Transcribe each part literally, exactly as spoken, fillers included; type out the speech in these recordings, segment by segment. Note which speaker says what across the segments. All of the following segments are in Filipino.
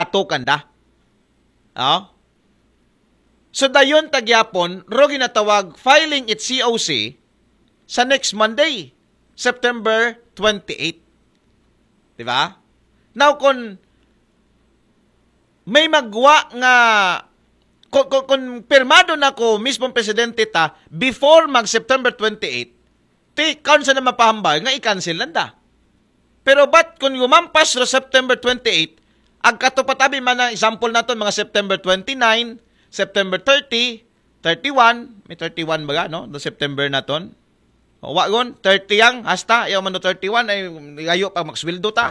Speaker 1: atukan da. Oh? So dayon tagyapon, ro ginatawag filing it C O C sa next Monday, September twenty-eighth. Di ba? Now, kung may magwa nga, kung, kung, kung pirmado na ko mismong presidente ta, before mag-September twenty-eighth, ti, council na mapahambay, nga i-cancel lang da. Pero ba't kung lumampas ro September twenty-eighth, ang katupatabi man ang example nato mga September twenty-nine, September thirty, thirty-one, may thirty-one ba no? Do September naton. O wagon, thirty yang, hasta, yung mano thirty-one, ay gayo pa magswildo ta.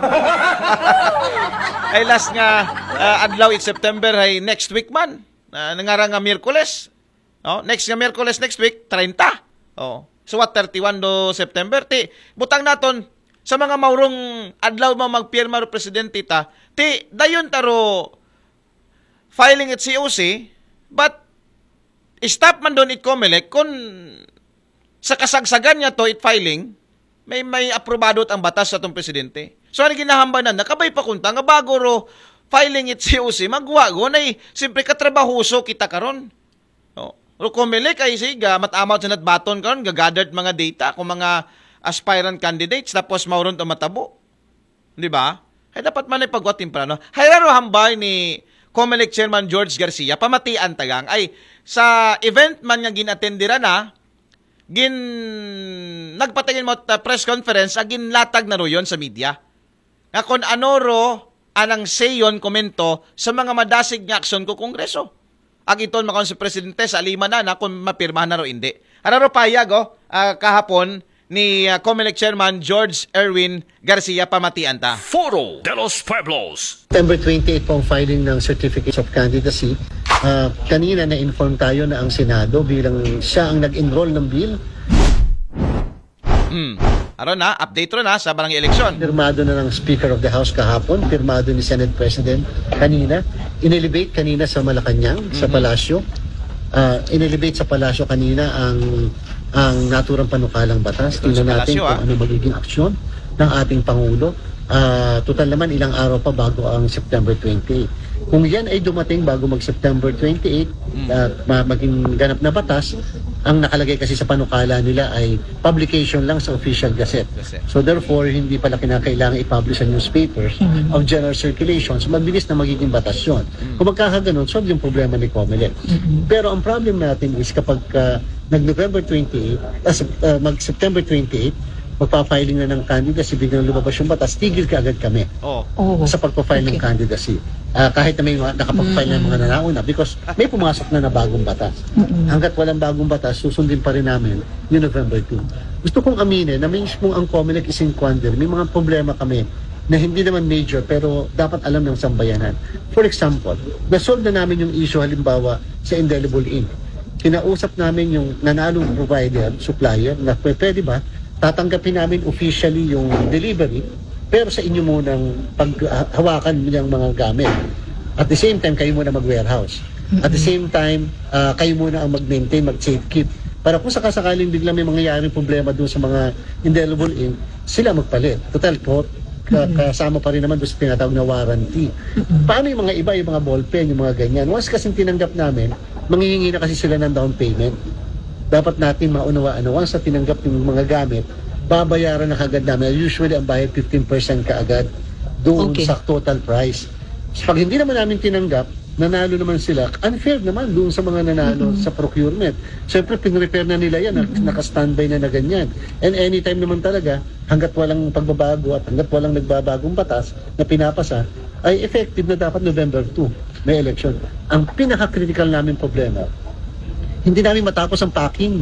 Speaker 1: Ay last nga, uh, adlaw it September, ay next week man. Uh, nangarang nga Miyerkules. Oh, next nga Miyerkules next week, thirty. Oh, so what, thirty-one do September? Ti, butang naton, sa mga maurong adlaw mo magpirma ro presidente ta, ti, dayon taro filing it C O C, but stop man doon it COMELEC kung sa kasagsagan niya to it filing, may may aprobado ang batas sa itong presidente. So, ano ginahambay na, nakabay pa kunta, nga bago ro filing it C O C, magwago na eh, siyempre katrabahuso kita karon. No? Ro COMELEC ay siga, matamawat sa natbaton karon, gagathered mga data kung mga aspirant candidates, tapos mauron to matabo. Di ba? Ay dapat man ay pagwatin pa, no? Hayraro hambay ni COMELEC Chairman George Garcia, pamatian tagang, ay sa event man nga ginatendira na, gin nagpatingin mo ta press conference agin latag na ro yon sa media nga kon ano ro anang sayon komento sa mga madasig nga aksyon ko kongreso ag iton makon si presidente sa lima na na kung mapirmahan na ro hindi ara ro payag oh, uh, kahapon ni uh, COMELEC Chairman George Erwin Garcia pamatian ta.
Speaker 2: Foro de los Pueblos.
Speaker 3: September twenty-eighth pong filing ng Certificates of Candidacy. Uh, kanina na-inform tayo na ang Senado bilang siya ang nag-enroll ng bill.
Speaker 1: Hmm. Aron na, update ro na sa barangay eleksyon.
Speaker 3: Pirmado na ng Speaker of the House kahapon, pirmado ni Senate President kanina. Inelevate kanina sa Malacanang, mm-hmm. sa Palasyo. Uh, inelevate sa Palasyo kanina ang ang naturang panukalang batas. Tingnan natin kung ano magiging aksyon ng ating Pangulo. Uh, total naman ilang araw pa bago ang September twenty-eighth. Kung yan ay dumating bago mag-September twenty-eighth at uh, maging ganap na batas, ang nakalagay kasi sa panukala nila ay publication lang sa official gazette. So therefore, hindi pala kinakailangan i-publish sa newspapers mm-hmm. of general circulation. So mabilis na magiging batas yun. Mm-hmm. Kung magkakaganon, solve yung problema ni COMELEC. Mm-hmm. Pero ang problem natin is kapag uh, nag-November twenty-eighth, uh, uh, mag-September twenty-eighth, magpa-filing na ng candidacy, biglang lumabas yung batas, tigil ka agad kami
Speaker 1: oh.
Speaker 3: Oh. sa pagpa-file okay. ng candidacy. Uh, kahit na may nakapag-file mm-hmm. ng mga nanauna because may pumasok na na bagong batas. Mm-hmm. Hanggat walang bagong batas, susundin pa rin namin yung November second. Gusto kong aminin na mismo ang COMELEC is in quandary. May mga problema kami na hindi naman major pero dapat alam ng sambayanan. For example, nasolve na namin yung issue halimbawa sa indelible ink. Kinausap namin yung nanalong provider, supplier, na pwede ba tatanggapin namin officially yung delivery, pero sa inyo munang paghawakan yung mga gamit. At the same time, kayo muna mag-warehouse. At the same time, uh, kayo muna ang mag-maintain, mag-safekeep. Para kung sakasakaling bigla may mangyayaring problema doon sa mga indelible ink, sila magpalit. Total po, kasama pa rin naman doon sa tinatawag na warranty. Paano yung mga iba, yung mga ballpen, yung mga ganyan? Once kasing tinanggap namin, manghihingi na kasi sila ng down payment. Dapat natin maunawaan na once na tinanggap yung mga gamit, babayaran na kagad namin. Usually, ang bayad fifteen percent kaagad doon okay. sa total price. So, pag hindi naman namin tinanggap, nanalo naman sila. Unfair naman doon sa mga nanalo mm-hmm. sa procurement. Siyempre, pin-repair na nila yan. Mm-hmm. Naka-standby na na ganyan. And anytime naman talaga, hanggat walang pagbabago at hanggat walang nagbabagong batas na pinapasa, ay effective na dapat November second may election. Ang pinaka-critical namin problema, hindi namin matapos ang packing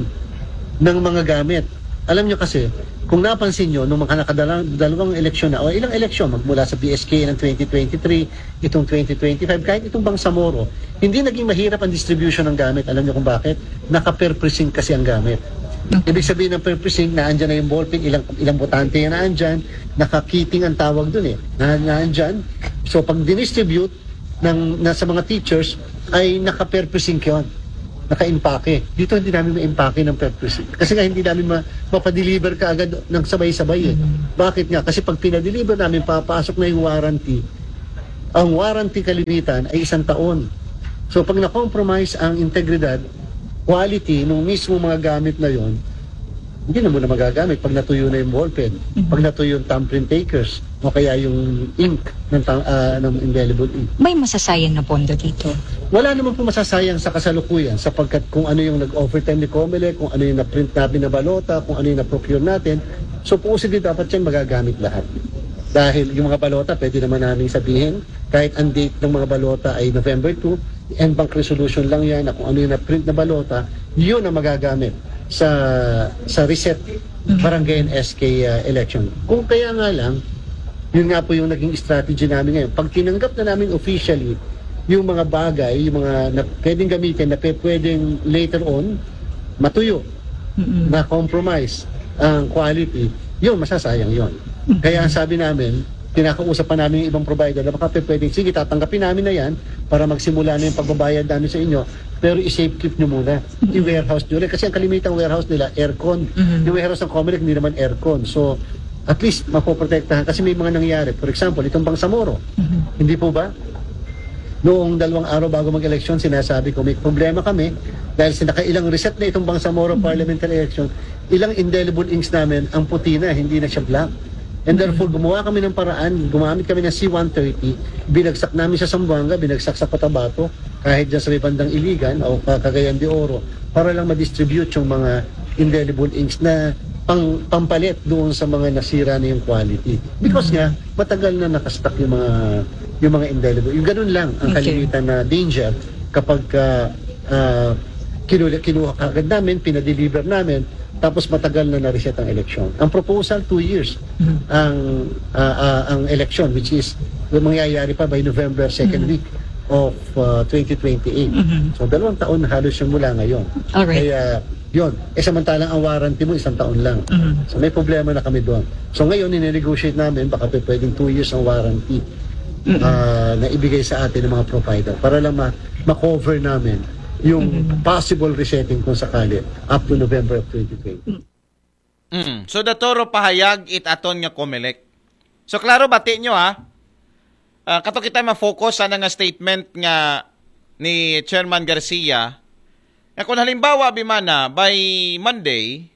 Speaker 3: ng mga gamit. Alam nyo kasi, kung napansin nyo, nung mga nakadalawang eleksyon na, o ilang eleksyon, magmula sa B S K ng twenty twenty-three, itong twenty twenty-five, kahit itong Bangsamoro, hindi naging mahirap ang distribution ng gamit. Alam nyo kung bakit? Naka-per precinct kasi ang gamit. Ibig sabihin ng per precinct, naandyan na yung ballpen, ilang, ilang botante yan naandyan, naka-kitting ang tawag dun eh, na, naandyan. So pag dinistribute ng, na, sa mga teachers, ay naka-per precinct yun. Naka-impake. Dito hindi namin ma-impake ng per precinct. Kasi nga hindi namin ma- mapadeliver ka agad ng sabay-sabay eh. Mm-hmm. Bakit nga? Kasi pag pinadeliver namin, papasok na yung warranty, ang warranty kalimitan ay isang taon. So pag na-compromise ang integridad, quality ng mismo mga gamit na yon, hindi na muna magagamit pag natuyo na yung ballpen, pag natuyo yung thumbprint takers, o kaya yung ink ng, uh, ng indelible ink.
Speaker 4: May masasayang na pondo dito?
Speaker 3: Wala naman po masasayang sa kasalukuyan sapagkat kung ano yung nag-overtime ni Comelec, kung ano yung na-print natin na balota, kung ano yung na-procure natin, so positive dapat yan magagamit lahat. Dahil yung mga balota, pwede naman namin sabihin, kahit ang date ng mga balota ay November second, end bank resolution lang yan, na kung ano yung na-print na balota, yun ang magagamit sa sa reset barangay and S K uh, election. Kung kaya nga lang, yun nga po yung naging strategy namin ngayon. Pag tinanggap na namin officially yung mga bagay, yung mga na, pwedeng gamitin na pwedeng later on matuyo, mm-hmm. na compromise ang quality, yun, masasayang yun. Mm-hmm. Kaya sabi namin, kinakausap pa namin yung ibang provider na baka pwedeng, sige, tatanggapin namin na yan para magsimula na yung pagbabayad namin sa inyo, pero i-safe keep nyo muna. Mm-hmm. I-warehouse nyo rin. Kasi ang kalimitang warehouse nila, aircon. Mm-hmm. Yung warehouse ng Comelec, hindi naman aircon. So, at least mapoprotektahan. Kasi may mga nangyari. For example, itong Bangsamoro. Mm-hmm. Hindi po ba? Noong dalawang araw bago mag-election, sinasabi ko, may problema kami dahil sinakailang reset na itong Bangsamoro mm-hmm. parliamentary election, ilang indelible inks namin, ang puti na, hindi na siya black. And therefore, gumawa kami ng paraan, gumamit kami ng C one thirty, binagsak namin sa Zamboanga, binagsak sa Cotabato, kahit dyan sa may bandang Iligan o Cagayan de Oro, para lang ma-distribute yung mga indelible inks na pang, pampalit doon sa mga nasira na yung quality. Because nga, matagal na nakastock yung mga, yung mga indelible. Yung ganun lang ang kalimitan na danger kapag uh, uh, kinuha, kinuha kagad namin, pinadeliver namin, tapos matagal na na-reset ang election. Ang proposal, two years mm-hmm. ang uh, uh, ang election, which is mangyayari pa by November second mm-hmm. week of uh, twenty twenty-eight. Mm-hmm. So, dalawang taon na halos yung mula ngayon.
Speaker 4: Alright.
Speaker 3: Kaya, yun. Eh, samantalang ang warranty mo, isang taon lang. Mm-hmm. So, may problema na kami doon. So, ngayon, ninegotiate namin, baka pwedeng two years ang warranty mm-hmm. uh, na ibigay sa atin ng mga provider para lang ma- ma-cover namin yung mm-hmm. possible resetting kung sakali up to November of twenty twenty.
Speaker 1: Mm. So, datoro pahayag it aton nga Comelec. So, klaro bati nyo ha. Uh, kato kita ma-focus sa nga statement nga ni Chairman Garcia. Na kung halimbawa, Bimana, by Monday,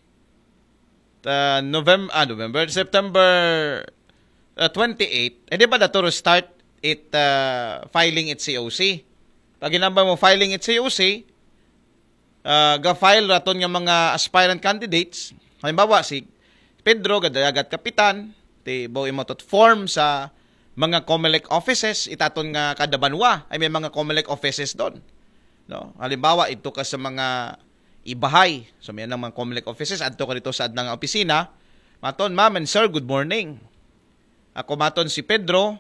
Speaker 1: uh, November, ah, November, September uh, twenty-eighth, eh di ba datoro start it uh, filing it C O C? Pag ginamba mo filing it C O C, uh, ga-file raton nga mga aspirant candidates. Halimbawa, si Pedro, gadagat kapitan, ti bawi mo tot form sa mga Comelec offices, itaton nga kada banwa, ay may mga Comelec offices doon. No? Halimbawa, ito ka sa mga ibahay. So, may mga Comelec offices, adto ka dito sa adnang opisina. Maton, ma'am and sir, good morning. Ako maton si Pedro,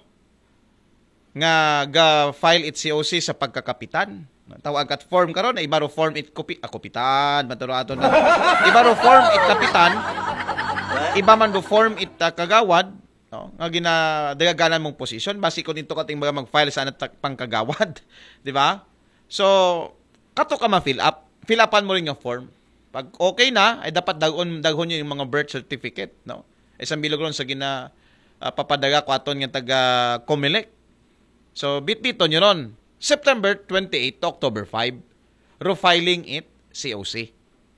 Speaker 1: nga ga-file it C O C sa pagkakapitan. Tawag at form karon ay ibaro form it kopi ah, kapitan maturo ato na. Ibaro form it kapitan. Iba man do form it uh, kagawad, no? Nga ginadagaganan mong position basi kun dito kating mga mag-file sa anat pangkagawad, di ba? So, kato ka ma-fill up. Fill upan mo rin yung form. Pag okay na, ay dapat dagon daghon yung mga birth certificate, no? Isang bilog ron sa gina uh, papadaga ko aton nga taga Comelec. So, bit-bito nyo ron. September twenty-eighth to October fifth, refiling it C O C.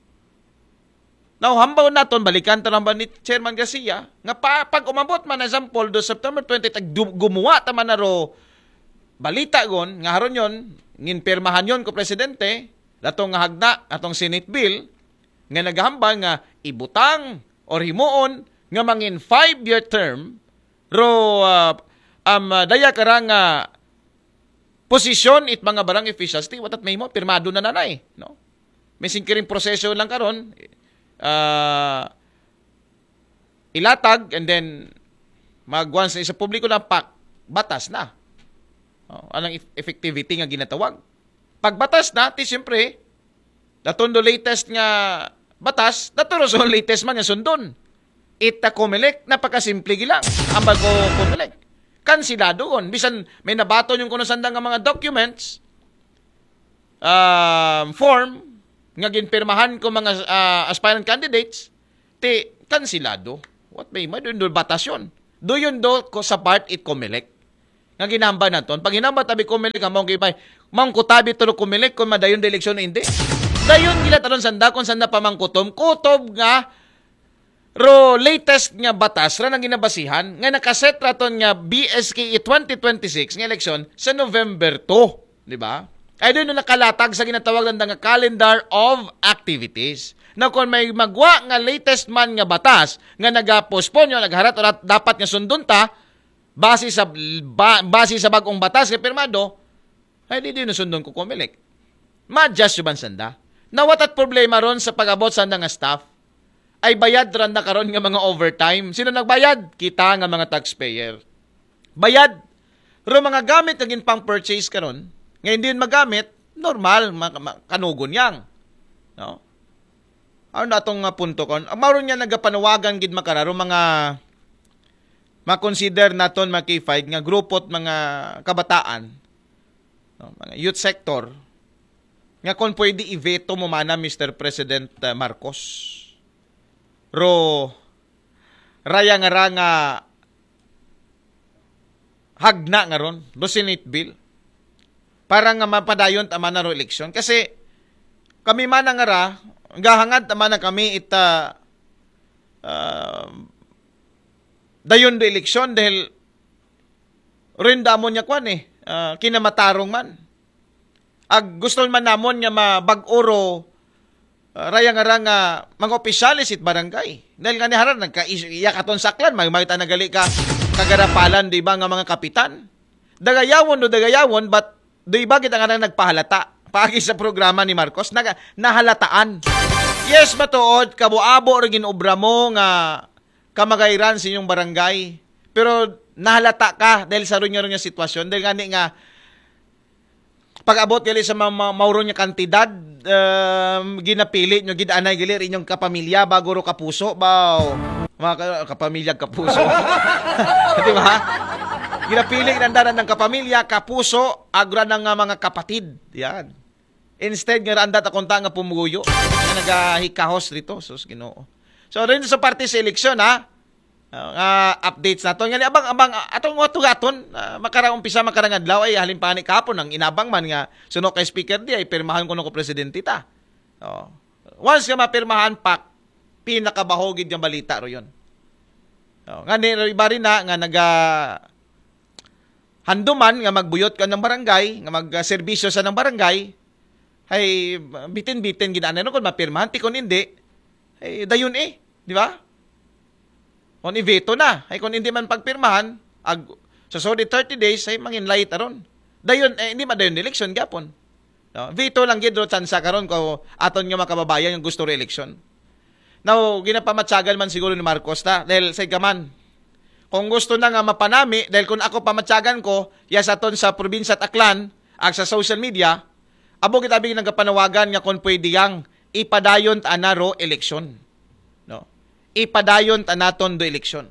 Speaker 1: Now, hambaw naton, balikan to naman ni Chairman Garcia, nga pa, pag umabot man na example do September twenty-eighth, gumawa taman na ro balita gon, nga haron yon, nginpirmahan yon ko presidente, datong nga hagda, atong Senate bill, nga naghambang nga ibutang or himuon nga mangin five-year term, ro uh, um, uh, daya karang uh, posisyon it mga barang officials, ti watat may mo, pirmado na nanay. No? May singkiring proseso lang karon, uh, ilatag, and then magwan sa isa publiko na pak, batas na. Oh, anong effectivity nga ginatawag. Pagbatas na, ti siyempre, daton do latest nga batas, daturo so latest man nga sundon. Ita Comelec, napakasimple gilang. Ang bago Comelec. Kansilado kon. Bisan may nabaton yung kuno sandang nga mga documents, um, form, nga ginpirmahan ko mga uh, aspirant candidates, ti kansilado. What may mo? Doon do batas yun. Do yun do ko sa part it Comelec. nga ginamba naton. Pag hinamba tabi kumilik ang mong kipay, mong kutabi tulo kumilik kung madayon de eleksyon hindi. Dayon gila tanon sanda kung sanda pamangkutom, kutob nga ro latest nga batas ra nang ginabasihan nga nakaset raton nga B S K E twenty twenty-six nga eleksyon sa November two, di ba? Ay doon nakalatag sa ginatawag nanda nga calendar of activities. Na kung may magwa nga latest man nga batas nga naga-postpone yun, nagharat orat dapat nga sundon ta base sa ba, base sa bagong batas nga pirmado, ay di din sundon ko kumilik. Ma-adjust yung bansanda. Nawatat problema ron sa pag-abot sa nga staff ay bayad ran na karon nga mga overtime. Sino nagbayad? Kita nga mga taxpayer. Bayad. Ro mga gamit nga ginpang purchase karon, nga hindi yun magamit, normal ma- ma- kanugon yang. No? Ano na itong uh, punto kon? Ang maroon niya nagapanawagan gid makararo mga makonsider naton mga K five nga grupot mga kabataan, no, mga youth sector nga kon pwede i-veto mo mana Mister President uh, Marcos. Ro raya nga ra nga hagna nga ron do Senate bill para nga mapadayon tama na ro eleksyon kasi kami man nga ra gahangad tama na kami ita uh, dayon do eleksyon dahil rin damon niya kwan eh uh, kinamatarong man ag gusto man namon nga mabag-oro uh, raya nga ra nga mga opisyalis it barangay dahil nga ni haran nagka-iya katon saklan may makita nagali ka kagarapalan di ba nga mga kapitan dagayawon do dagayawon but do iba kita nga nagpahalata pagi sa programa ni Marcos naga nahalataan. Yes, matuod kabuabo ra ginobra mo nga kamagayran sa inyong barangay. Pero nahalata ka dahil sa ron nga sitwasyon dahil gani nga pag-abot gali sa ma- ma- mauro nya kantidad um, ginapili nyo gidanay gilir inyong kapamilya bago ro kapuso baw mga kapamilya kapuso. Di ba? Ginapili nandaran ng kapamilya kapuso agra ng mga kapatid. Yan. Instead nga randa ta konta nga pumuyo nga nagahikahos dito sus Ginoo. So rin sa parte sa eleksyon ha. Uh, updates nato nga abang abang atong watugaton uh, makara umpisa makarang adlaw ay halin pa ni kahapon ang inabang man nga suno kay speaker di ay pirmahan ko no ko presidente ta. Oh. Once nga mapirmahan pak pinakabahogid nga balita ro yon. Oh, nga ni iba rin na nga naga handuman nga magbuyot ka ng barangay nga magserbisyo sa ng barangay ay bitin-bitin ginaanan no kung mapirmahan ti kun hindi ay dayon eh di ba on i-veto na ay kung hindi man pagpirmahan ag so sorry thirty days ay manginlay taron dayon eh, hindi madayon election gapon no veto lang gid ro tsansa karon ko aton nga makababayan yung gusto re election now ginapamatsagan man siguro ni Marcos ta dahil say gaman kung gusto na nga mapanami dahil kung ako pamatsagan ko yes aton sa probinsya at Aklan ag sa social media abo kita bigyan ng kapanawagan nga kung pwede yang ipadayon ta na ro eleksyon. No? Ipadayon ta naton do eleksyon.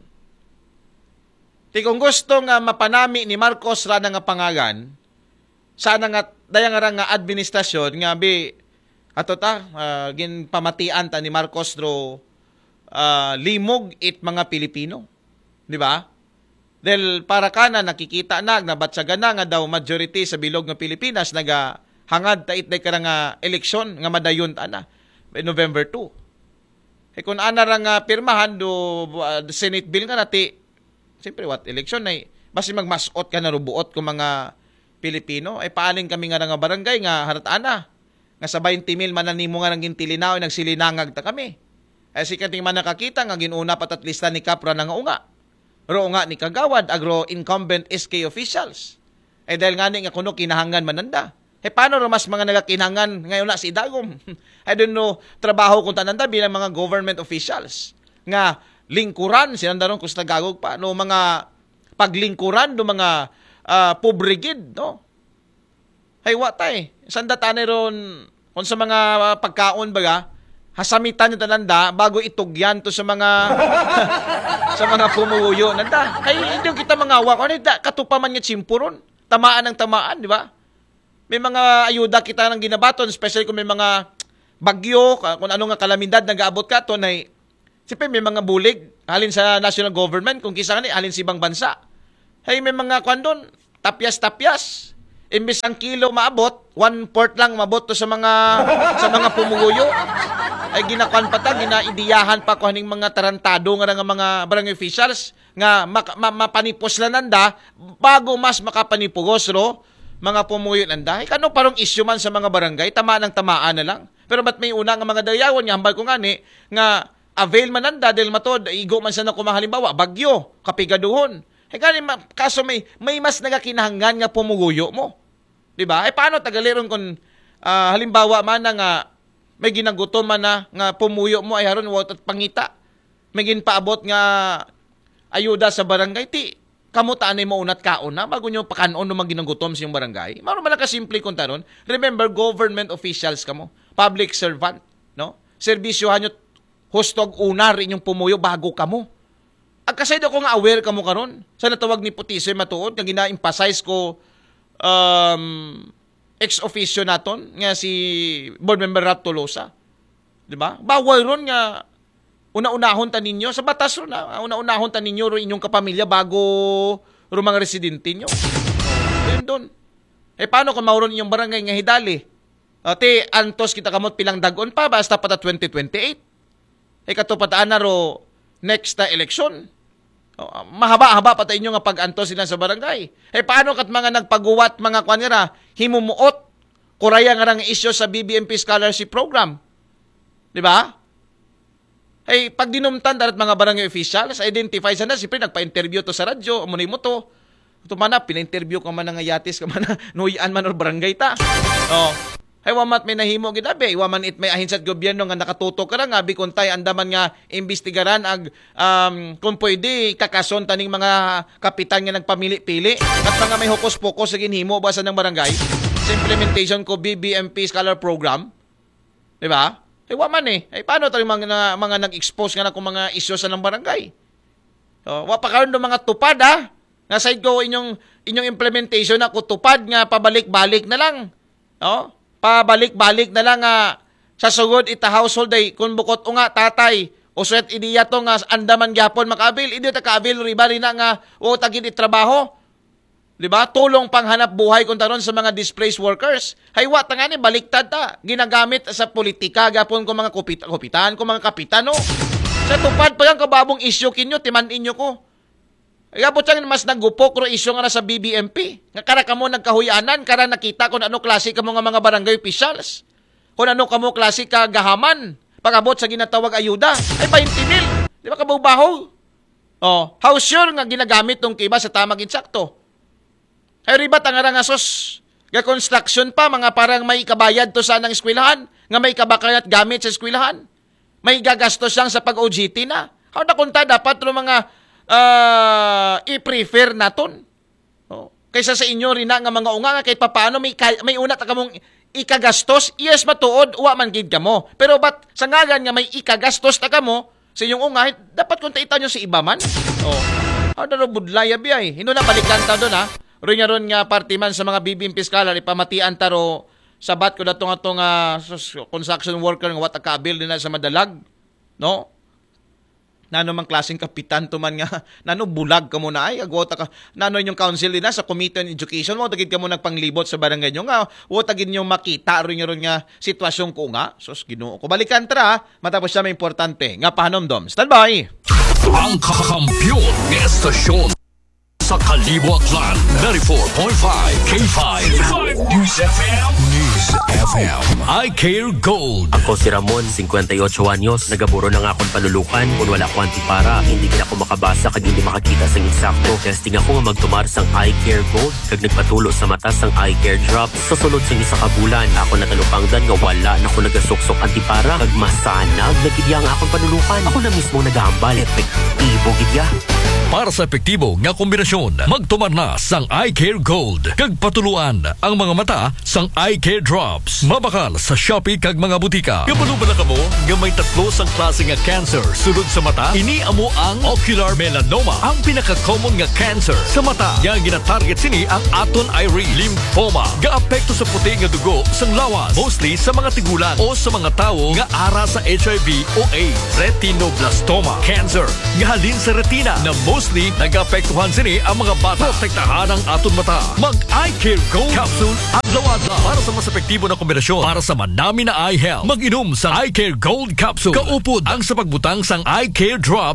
Speaker 1: Ti kung gusto nga mapanami ni Marcos ra nga pangagan, sana nga dayang ra nga administrasyon nga bi ato ta uh, ginpamatian ta ni Marcos ro uh, limog it mga Pilipino. Di ba? Dahil para kana nakikita na nabatsagan na nga daw majority sa bilog ng Pilipinas naga hangad ta itday ka nga eleksyon nga madayon ta na November two. E kung ana ra nga pirmahan do uh, Senate bill nga nati siyempre what election ay basi magmasot ka na rubuot ko mga Pilipino ay paaling kami nga nga barangay nga harat ana nga sa twenty mil man nimo nga nang gintilinaw nagsilinangag ta kami. Ay sikating man nakakita nga ginuna pat at lista ni Kapra nga unga. Ro nga ni kagawad agro incumbent S K officials. Eh dahil nga ni nga kuno kinahangan mananda. Eh, paano mas mga nagakinangan ngayon na si Dagom? I don't know, trabaho kung tananda bilang mga government officials. Nga, lingkuran, sinandaron kung sa Tagagog pa, no, mga paglingkuran, no, mga uh, pobrigid, no? Hay, watay. Sanda tanay ron, kung sa mga uh, pagkaon baga, hasamitan yung tananda bago itugyan to sa mga sa mga pumuyo. Nanda, ay, hindi kita mga awa. Ano, katupaman niya simpuron. Tamaan ng tamaan, di ba? May mga ayuda kita ng ginabaton, especially kung may mga bagyo, kung ano nga kalamidad nag-aabot ka, to na siyempre may mga bulig, halin sa national government, kung kisa ka ni, halin sa ibang bansa. Hey, may mga kwan doon, tapyas-tapyas. Imbis ang kilo maabot, one-fourth lang maabot to sa mga sa mga pumuguyo. Ay ginakuan pa ta, ginaidiyahan pa ko haning mga tarantado nga nga mga barangay officials nga mak- ma- mapanipos la nanda bago mas makapanipugos ro mga pumuguyo nanda. Ay kano parang issue man sa mga barangay, tamaan ng tamaan na lang. Pero ba't may una nga mga dayawon nga hambal ko ngani nga avail man nanda dahil matod igo man sa nako halimbawa bagyo, kapigaduhon. Ay gani kaso may may mas nagakinahanglan nga pumuguyo mo. Diba? Eh paano tagaliron kung uh, halimbawa man na nga may ginagutom man na nga pumuyo mo ay haron wat at pangita. May ginpaabot nga ayuda sa barangay ti kamutaan ay maunat kaon na bago nyo pakanon no maginagutom sa yung barangay. Maro man ka simple kung taron. Remember government officials kamo, public servant, no? Serbisyohan nyo hustog unar inyong pumuyo bago kamo. Ag kasaydo ko nga aware kamo karon sa natawag ni Putisoy matuod nga gina-emphasize ko um, ex-officio naton nga si board member Rap Tolosa. Di ba? Bawal ron nga una-unahon ta ninyo sa batas ron na una-unahon ta ninyo ro inyong kapamilya bago ro mga residente nyo. Yun doon. Eh paano kung mauron inyong barangay nga hidali? Ate, antos kita kamot pilang dagon pa basta pata twenty twenty-eight. Eh katupataan na ro next na election. Oh, mahaba-haba pa tayo nga pag-antos sila sa barangay. Eh paano kat mga nagpaguwat mga kwanira himumuot kuraya nga rang isyo sa B B M P scholarship program. Di ba? Eh pag dinumtan darat mga barangay officials identify sana siyempre nagpa-interview to sa radyo amo mo to. Ito man na pina-interview ka man nga yatis ka man na nuyan man or barangay ta. Oh. Ay wamat may nahimo gidabe, waman it may ahinsat gobyerno nga nakatutok ka nga bikontay andaman nga imbestigaran ag um, kung pwede kakason taning mga kapitan nga nagpamili-pili at mga may hukos-pokos sa ginhimo basa ng barangay sa implementation ko B B M P scholar program. Di ba? Ay waman eh. Ay paano tayo mga, na, mga nag-expose nga na kung mga isyo sa ng barangay? So, wa pa karon do mga tupad ha. Nga side ko inyong inyong implementation na kutupad nga pabalik-balik na lang. Oh? Pabalik-balik na lang nga sa sugod ita household ay kung bukot o nga tatay o suet idiya to nga andaman gyapon makabil idi ta kaabil riba rin na nga o tagid itrabaho. Di ba? Tulong panghanap buhay kung taron sa mga displaced workers. Haywa ta nga ni baliktad ta. Ginagamit sa politika gyapon ko mga kupit kupitan ko mga kapitano. Sa tupad pa yang kababong issue kinyo timan inyo ko. Gapot siyang mas nagupok ro isyo nga na sa B B M P. Nga kara kamo nagkahuyanan, kara nakita kung ano klase kamo nga mga barangay officials. Kung ano kamo klase ka gahaman. Pag-abot sa ginatawag ayuda, ay paintinil. Di ba kabaw-baho? Oh, how sure nga ginagamit tong kiba sa tamang insakto? Ay riba tangara nga sos. Ga construction pa, mga parang may kabayad to sa nang eskwelahan. Nga may kabakayan at gamit sa eskwelahan. May gagastos siyang sa pag-O G T na. How na kunta dapat ro mga Uh, i-prefer naton. Oh. Kaysa sa inyo rin na nga mga unga nga kahit papaano may, may una ta kamong ikagastos, yes matuod, uwa man gid kamo. Pero bat sa ngagan nga may ikagastos ta kamo sa inyong unga, dapat kung taita nyo sa iba man. Oh. How na ro budlaya biyay. Hindi na balikan ta doon ha. Ron nga ron nga party man sa mga B B M P scholar, ipamatian ta ro sabat ko datong atong uh, construction worker nga wat akabil din na sa madalag. No? Nano mang klaseng kapitan to man nga, nano bulag ka mo na ay, agwota ka, nano yung council din na sa Committee on Education mo, tagid ka mo nagpanglibot sa barangay nyo nga, o tagid nyo makita rin nyo rin nga sitwasyon ko nga, sos ginoo ko. Balikan tra, matapos siya may importante, nga pahanomdom. Stand by!
Speaker 2: Ang kakampiyon ni estasyon sa Kalibuatlan, ninety-four point five K five News F M. News F M. I Care Gold.
Speaker 5: Ako si Ramon, fifty-eight anyos. Nagaburo na nga akong palulukan. Kung wala ko antipara, hindi na ako makabasa kag hindi makakita sang insakto. Testing ako nga magtumar sang I Care Gold. Kag nagpatulo sa mata sang I Care Drops. Sa sulod sang isa ka bulan, ako natalupangdan nga wala na ako nagasuksok antipara. Kag masanag, nagidya nga akong palulukan. Ako na mismo nagahambal. Epektibo gidya.
Speaker 2: Para sa epektibo nga kombinasyon, magtumar na sang I Care Gold. Kag patuluan ang mga mata sang I Care Drops. Mabakal sa Shopee kag mga butika. Kabalo ba na kamo nga may tatlo sang klase nga cancer sulod sa mata? Ini amo ang ocular melanoma, ang pinaka-common nga cancer sa mata. Yang gina-target sini ang aton eye lymphoma. Gaapekto sa puti nga dugo sang lawas, mostly sa mga tigulang o sa mga tawo nga ara sa H I V o AIDS. Retinoblastoma cancer nga halin sa retina na most Mostly, nag-apektuhan sini ang mga bata. Protektahan ang aton mata. Mag-Eye Care Gold Capsule adlaw-adlaw para sa mas epektibo na kombinasyon para sa manami na eye health. Mag-inom sa Eye Care Gold Capsule. Kaupod ang sa pagbutang sang Eye Care Drop